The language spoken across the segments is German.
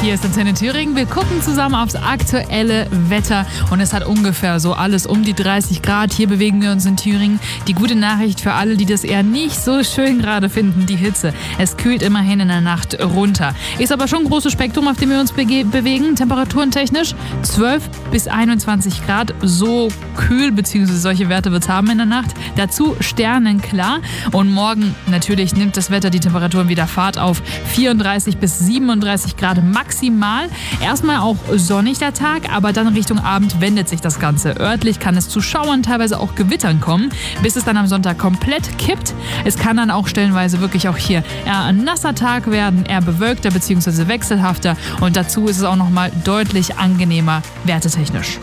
Hier ist Antenne Thüringen. Wir gucken zusammen aufs aktuelle Wetter und es hat ungefähr so alles um die 30 Grad. Hier bewegen wir uns in Thüringen. Die gute Nachricht für alle, die das eher nicht so schön gerade finden, die Hitze. Es kühlt immerhin in der Nacht runter. Ist aber schon ein großes Spektrum, auf dem wir uns bewegen. Temperatурentechnisch 12 bis 21 Grad. So kühl, beziehungsweise solche Werte wird es haben in der Nacht. Dazu sternenklar. Und morgen natürlich nimmt das Wetter die Temperaturen wieder Fahrt auf. 34 bis 37 Grad maximal. Erstmal auch sonnig der Tag, aber dann Richtung Abend wendet sich das Ganze. Örtlich kann es zu Schauern, teilweise auch Gewittern kommen, bis es dann am Sonntag komplett kippt. Es kann dann auch stellenweise wirklich auch hier eher ein nasser Tag werden, eher bewölkter bzw. wechselhafter und dazu ist es auch nochmal deutlich angenehmer wertetechnisch.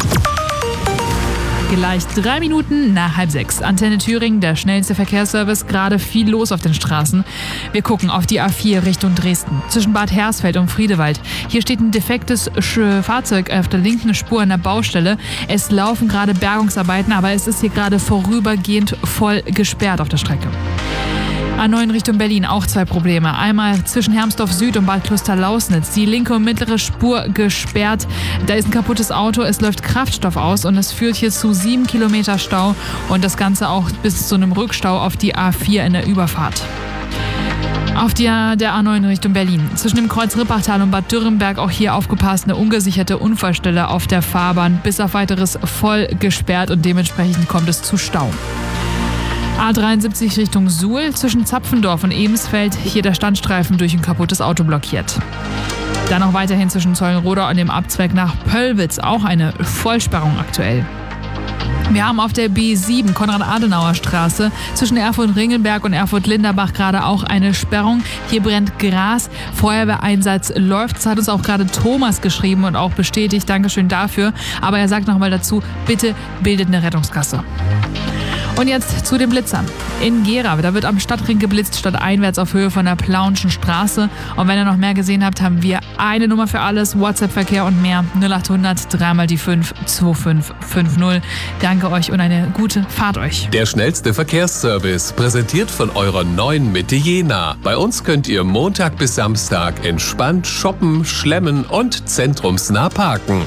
Gleich 3 Minuten nach 5:30. Antenne Thüringen, der schnellste Verkehrsservice. Gerade viel los auf den Straßen. Wir gucken auf die A4 Richtung Dresden. Zwischen Bad Hersfeld und Friedewald. Hier steht ein defektes Fahrzeug auf der linken Spur an der Baustelle. Es laufen gerade Bergungsarbeiten, aber es ist hier gerade vorübergehend voll gesperrt auf der Strecke. A9 Richtung Berlin, auch 2 Probleme. Einmal zwischen Hermsdorf Süd und Bad Kloster-Lausnitz. Die linke und mittlere Spur gesperrt. Da ist ein kaputtes Auto, es läuft Kraftstoff aus und es führt hier zu 7 Kilometer Stau. Und das Ganze auch bis zu einem Rückstau auf die A4 in der Überfahrt. Auf der A9 Richtung Berlin. Zwischen dem Kreuz Rippachtal und Bad Dürrenberg auch hier aufgepasst. Eine ungesicherte Unfallstelle auf der Fahrbahn. Bis auf weiteres voll gesperrt und dementsprechend kommt es zu Stau. A73 Richtung Suhl, zwischen Zapfendorf und Ebensfeld, hier der Standstreifen durch ein kaputtes Auto blockiert. Dann noch weiterhin zwischen Zeulenroda und dem Abzweig nach Pöllwitz, auch eine Vollsperrung aktuell. Wir haben auf der B7 Konrad-Adenauer-Straße zwischen Erfurt-Ringelberg und Erfurt-Linderbach gerade auch eine Sperrung. Hier brennt Gras, Feuerwehreinsatz läuft. Das hat uns auch gerade Thomas geschrieben und auch bestätigt. Dankeschön dafür. Aber er sagt nochmal dazu, bitte bildet eine Rettungskasse. Und jetzt zu den Blitzern. In Gera, da wird am Stadtring geblitzt, stadteinwärts auf Höhe von der Plaunschen Straße. Und wenn ihr noch mehr gesehen habt, haben wir eine Nummer für alles, WhatsApp-Verkehr und mehr. 0800 3 die 5 2550. Danke euch und eine gute Fahrt euch. Der schnellste Verkehrsservice, präsentiert von eurer neuen Mitte Jena. Bei uns könnt ihr Montag bis Samstag entspannt shoppen, schlemmen und zentrumsnah parken.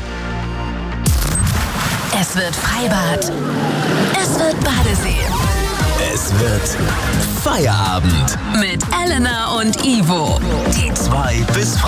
Es wird Freibad. Es wird Badesee. Es wird Feierabend. Mit Elena und Ivo. Die 2 bis